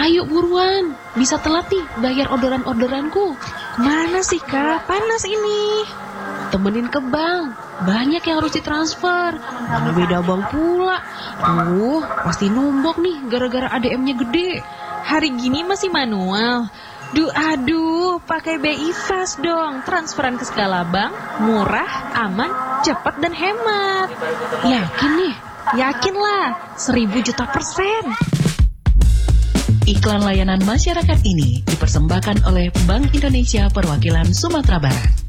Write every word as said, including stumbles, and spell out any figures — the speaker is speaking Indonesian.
Ayo buruan, bisa telat nih bayar orderan-orderanku. Kemana sih Kak? Panas ini. Temenin ke bank, banyak yang harus ditransfer. Mana beda bank pula. Tuh, pasti nombok nih gara-gara A D M-nya gede. Hari gini masih manual. Duh aduh, pakai B I Fast dong. Transferan ke segala bank, murah, aman, cepat dan hemat. Yakin nih? Yakinlah, seribu juta persen. Iklan layanan masyarakat ini dipersembahkan oleh Bank Indonesia Perwakilan Sumatera Barat.